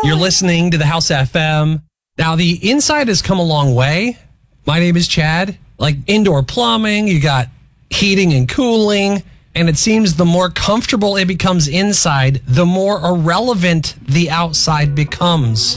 You're listening to the House FM. Now, the inside has come a long way. My name is Chad. Like indoor plumbing, you got heating and cooling. And it seems the more comfortable it becomes inside, the more irrelevant the outside becomes.